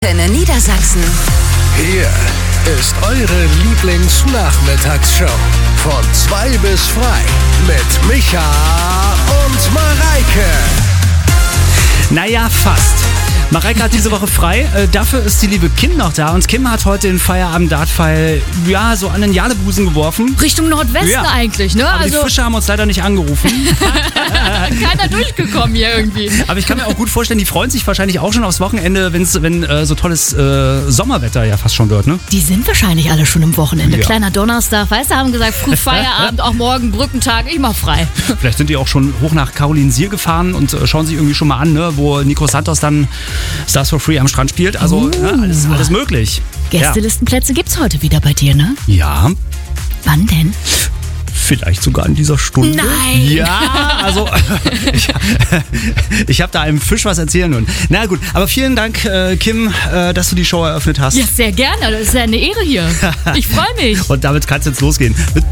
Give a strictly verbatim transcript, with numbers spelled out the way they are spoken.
Antenne Niedersachsen. Hier ist eure Lieblingsnachmittagsshow. Von zwei bis frei mit Micha und Mareike. Naja, fast. Mareike hat diese Woche frei, äh, dafür ist die liebe Kim noch da und Kim hat heute den Feierabend-Dartpfeil, ja, so an den Jadebusen geworfen. Richtung Nordwesten Ja. eigentlich, ne? Aber also die Fische haben uns leider nicht angerufen. keiner durchgekommen hier irgendwie. Aber ich kann mir auch gut vorstellen, die freuen sich wahrscheinlich auch schon aufs Wochenende, wenn's, wenn äh, so tolles äh, Sommerwetter ja fast schon wird, ne? Die sind wahrscheinlich alle schon im Wochenende. Ja. Kleiner Donnerstag, weißt du, haben gesagt, früh Feierabend, auch morgen Brückentag, ich mach frei. Vielleicht sind die auch schon hoch nach Karolinsier gefahren und äh, schauen sich irgendwie schon mal an, ne, wo Nico Santos dann Stars for Free am Strand spielt. Also Uh. ja, alles, alles möglich. Gästelistenplätze gibt's heute wieder bei dir, ne? Ja. Ja. Wann denn? Vielleicht sogar in dieser Stunde. Nein! Ja, also ich, ich habe da einem Fisch was erzählen und na gut, aber vielen Dank, äh, Kim, äh, dass du die Show eröffnet hast. Ja, sehr gerne. Das ist ja eine Ehre hier. Ich freue mich. Und damit kann es jetzt losgehen. Mit